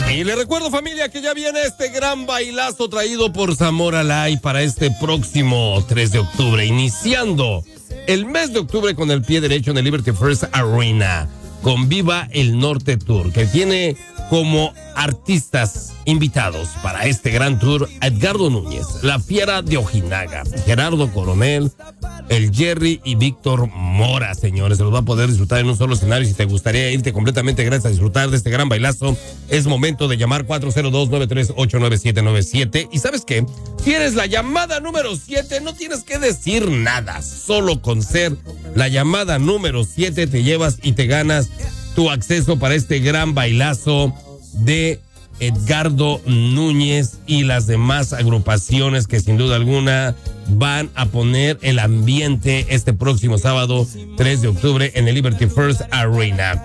Y le recuerdo, familia, que ya viene este gran bailazo traído por Zamora Live para este próximo 3 de octubre, iniciando el mes de octubre con el pie derecho en el Liberty First Arena, con Viva el Norte Tour, que tiene como artistas invitados para este gran tour a Edgardo Núñez, La Fiera de Ojinaga, Gerardo Coronel, el Jerry y Víctor Mora, señores. Se los va a poder disfrutar en un solo escenario. Si te gustaría irte completamente gratis a disfrutar de este gran bailazo, es momento de llamar 402-938-9797. Y ¿sabes qué? Si eres la llamada número 7, no tienes que decir nada. Solo con ser la llamada número 7 te llevas y te ganas tu acceso para este gran bailazo de Edgardo Núñez y las demás agrupaciones que sin duda alguna van a poner el ambiente este próximo sábado 3 de octubre en el Liberty First Arena.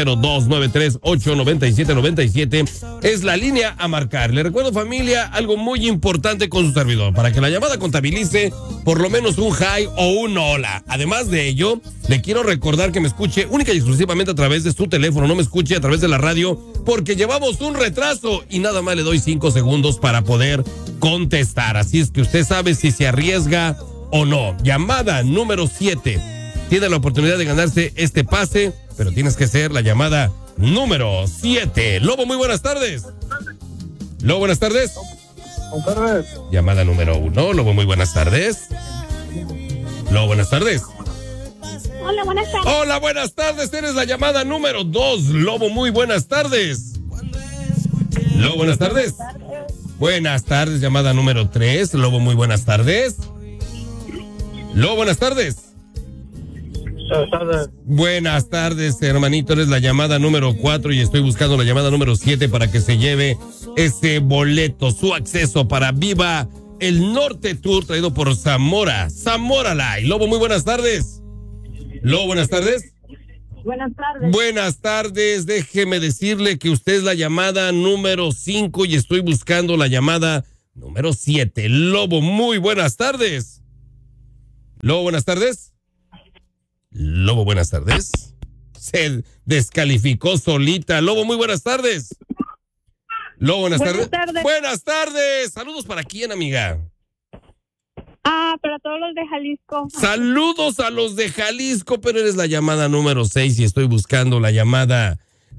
402-938-9797 es la línea a marcar. Le recuerdo, familia, algo muy importante con su servidor, para que la llamada contabilice por lo menos un hi o un hola. Además de ello, le quiero recordar que me escuche única y exclusivamente a través de su teléfono, no me escuche a través de la radio, porque llevamos un retraso y nada más le doy 5 segundos para poder contestar. Así es que usted sabe si se arriesga o no. Llamada número 7. Tiene la oportunidad de ganarse este pase, pero tienes que ser la llamada número 7. Lobo, muy buenas tardes. Lobo, buenas tardes. Buenas tardes. Llamada número 1. Lobo, muy buenas tardes. Lobo, buenas tardes. Hola, buenas tardes. Hola, buenas tardes. Eres la llamada número 2. Lobo, muy buenas tardes. Lobo, buenas tardes. Buenas tardes, llamada número 3. Lobo, muy buenas tardes. Lobo, buenas tardes. Buenas tardes. Buenas tardes, hermanito. Eres la llamada número 4 y estoy buscando la llamada número 7 para que se lleve ese boleto, su acceso para Viva el Norte Tour traído por Zamora Live. Lobo, muy buenas tardes. Lobo, buenas tardes. Buenas tardes. Buenas tardes, déjeme decirle que usted es la llamada número 5 y estoy buscando la llamada número 7. Lobo, muy buenas tardes. Lobo, buenas tardes. Lobo, buenas tardes. Se descalificó solita. Lobo, muy buenas tardes. Lobo, buenas tardes. Buenas tardes. Saludos para quién, amiga. Para todos los de Jalisco. Saludos a los de Jalisco, pero eres la llamada número 6 y estoy buscando la llamada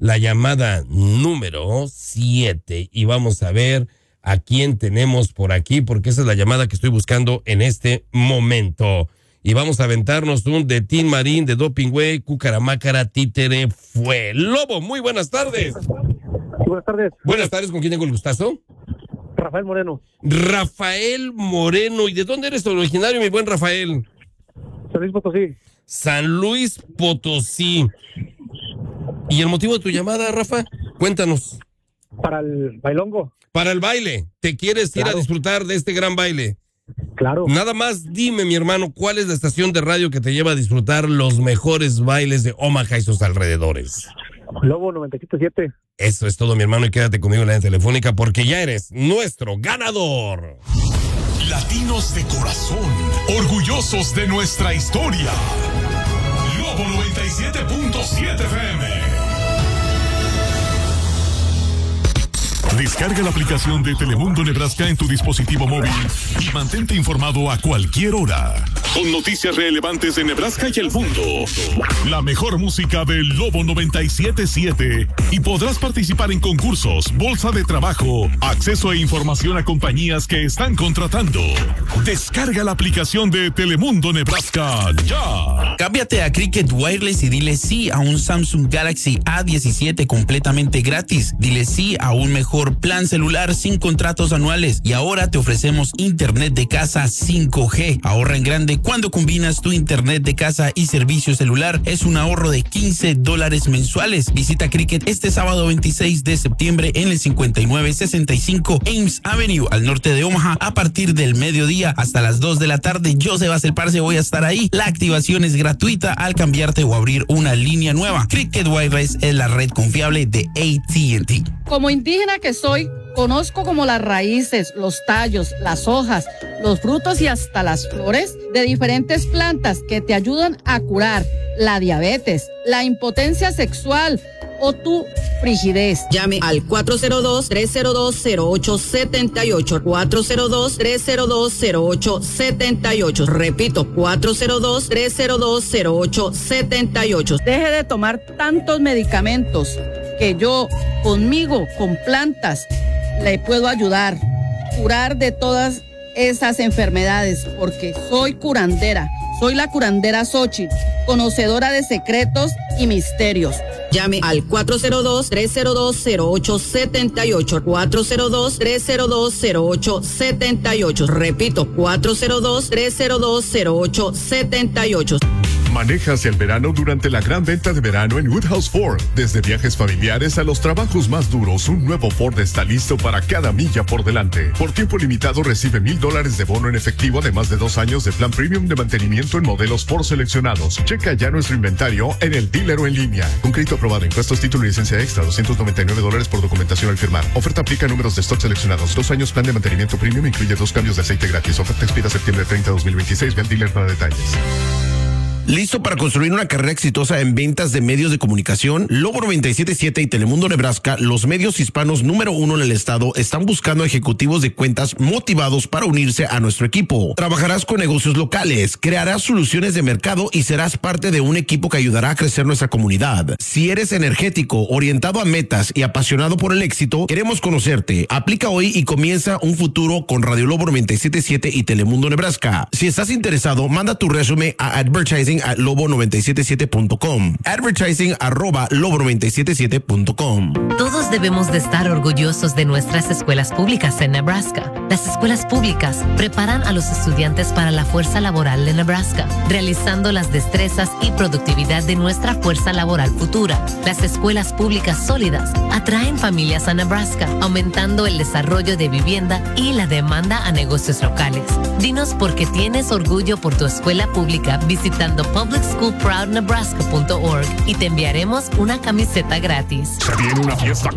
número 7. Y vamos a ver a quién tenemos por aquí, porque esa es la llamada que estoy buscando en este momento. Y vamos a aventarnos un de Tin Marín, de Doping Way, Cucaramácara, Títere, fue. Lobo, muy buenas tardes. Buenas tardes. Buenas tardes, ¿con quién tengo el gustazo? Rafael Moreno. Rafael Moreno. ¿Y de dónde eres originario, mi buen Rafael? San Luis Potosí. San Luis Potosí. ¿Y el motivo de tu llamada, Rafa? Cuéntanos. Para el bailongo. Para el baile. ¿Te quieres ir a disfrutar de este gran baile? Claro. Nada más dime, mi hermano, ¿cuál es la estación de radio que te lleva a disfrutar los mejores bailes de Omaha y sus alrededores? Lobo 97.7. Eso es todo, mi hermano, y quédate conmigo en la telefónica porque ya eres nuestro ganador. Latinos de corazón, orgullosos de nuestra historia. Lobo 97.7 FM. Descarga la aplicación de Telemundo Nebraska en tu dispositivo móvil y mantente informado a cualquier hora. Con noticias relevantes de Nebraska y el mundo. La mejor música del Lobo 97.7 y podrás participar en concursos, bolsa de trabajo, acceso e información a compañías que están contratando. Descarga la aplicación de Telemundo Nebraska ya. Cámbiate a Cricket Wireless y dile sí a un Samsung Galaxy A17 completamente gratis. Dile sí a un mejor plan celular sin contratos anuales y ahora te ofrecemos internet de casa 5G. Ahorra en grande cuando combinas tu internet de casa y servicio celular. Es un ahorro de $15 mensuales. Visita Cricket este sábado 26 de septiembre en el 5965 Ames Avenue al norte de Omaha a partir del mediodía hasta las 2 de la tarde. Yo, Sebas Parse, voy a estar ahí. La activación es gratuita al cambiarte o abrir una línea nueva. Cricket Wireless es la red confiable de AT&T. Como indígena que soy, conozco como las raíces, los tallos, las hojas, los frutos y hasta las flores de diferentes plantas que te ayudan a curar la diabetes, la impotencia sexual o tu frigidez. Llame al 402-302-0878. 402-302-0878. Repito, 402-302-0878. Deje de tomar tantos medicamentos que yo conmigo, con plantas, le puedo ayudar, curar de todas esas enfermedades, porque soy curandera. Soy la curandera Xochitl, conocedora de secretos y misterios. Llame al 402-302-0878. 402-302-0878. Repito, 402-302-0878. Maneja hacia el verano durante la gran venta de verano en Woodhouse Ford. Desde viajes familiares a los trabajos más duros, un nuevo Ford está listo para cada milla por delante. Por tiempo limitado recibe $1,000 de bono en efectivo, además de 2 años de plan premium de mantenimiento en modelos Ford seleccionados. Checa ya nuestro inventario en el dealer o en línea. Con crédito aprobado, impuestos, título y licencia extra, $299 por documentación al firmar. Oferta aplica a números de stock seleccionados. 2 años plan de mantenimiento premium, incluye 2 cambios de aceite gratis. Oferta expira septiembre 30, 2026. Ve al dealer para detalles. ¿Listo para construir una carrera exitosa en ventas de medios de comunicación? Lobo 97.7 y Telemundo Nebraska, los medios hispanos número 1 en el estado, están buscando ejecutivos de cuentas motivados para unirse a nuestro equipo. Trabajarás con negocios locales, crearás soluciones de mercado y serás parte de un equipo que ayudará a crecer nuestra comunidad. Si eres energético, orientado a metas y apasionado por el éxito, queremos conocerte. Aplica hoy y comienza un futuro con Radio Lobo 97.7 y Telemundo Nebraska. Si estás interesado, manda tu resumen a advertising@lobo977.com. advertising@lobo977.com. Todos debemos de estar orgullosos de nuestras escuelas públicas en Nebraska. Las escuelas públicas preparan a los estudiantes para la fuerza laboral de Nebraska, realizando las destrezas y productividad de nuestra fuerza laboral futura. Las escuelas públicas sólidas atraen familias a Nebraska, aumentando el desarrollo de vivienda y la demanda a negocios locales. Dinos por qué tienes orgullo por tu escuela pública visitando publicschoolproudnebraska.org y te enviaremos una camiseta gratis. Se viene una fiesta